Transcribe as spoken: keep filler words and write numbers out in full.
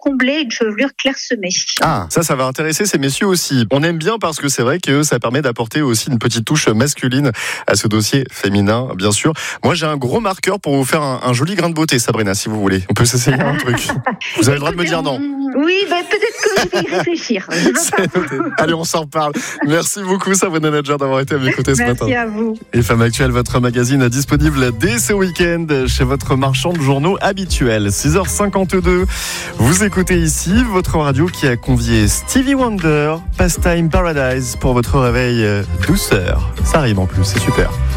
comblée, une chevelure clairsemée. Ah, ça, ça va intéresser ces messieurs aussi. On aime bien parce que c'est vrai que ça permet d'apporter aussi une petite touche masculine à ce dossier féminin, bien sûr. Moi, j'ai un gros marqueur pour vous faire un, un joli grain de beauté, Sabrina, si vous voulez. On peut s'essayer un truc. Vous avez le droit de me dire non. Oui, ben peut-être que je vais y réfléchir. Allez, on s'en reparle. Merci beaucoup, Sabrina Nadjar, d'avoir été à mes côtés ce Merci matin. Merci à vous. Et Femme Actuelle, votre magazine disponible dès ce week-end chez votre marchand de journaux habituel. six heures cinquante-deux. Vous écoutez ici votre radio qui a convié Stevie Wonder, Pastime Paradise pour votre réveil douceur. Ça rime en plus, c'est super.